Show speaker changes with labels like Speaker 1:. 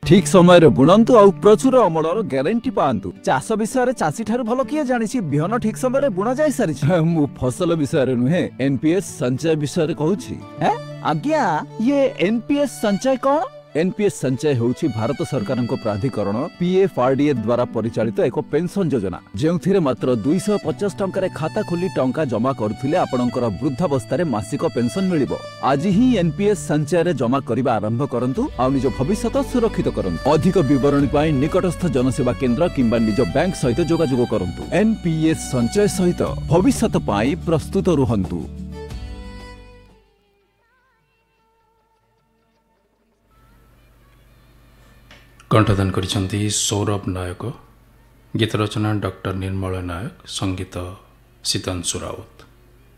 Speaker 1: ठीक समय बुणंतु आ प्रचुर अमलर ग्यारंटी पांतु। चाष विषय चाषी ठारू भल किए जानिछि बिहन ठीक समय बुणा जाय सारिछि। मु फसल विषय नुहे एनपीएस संचय विषय कहूछि। आज्ञा ये एनपीएस संचय कौन? एनपीएस संचय होउछि भारत सरकार प्राधिकरण पीएफआरडीए द्वारा परिचालित एक पेंशन योजना जेउथिरे मात्र 250 टंका खाता खोली टंका जमा करुथिले आपणकर वृद्धावस्था मासिक पेंशन मिलिबो। आज ही एनपीएस संचय रे जमा करिबा आरंभ करंतु आ निज भविष्य सुरक्षित करंतु। अधिक विवरणी पाई निकटस्थ जनसेवा केंद्र किंबा निज बैंक सहित जोगाजोग करंतु। एनपीएस संचय सहित भविष्य पाई प्रस्तुत रुहंतु।
Speaker 2: कंठदान करिसेंती सौरभ नायक। गीत रचना डॉक्टर निर्मल नायक, संगीत सीतांशु राउत।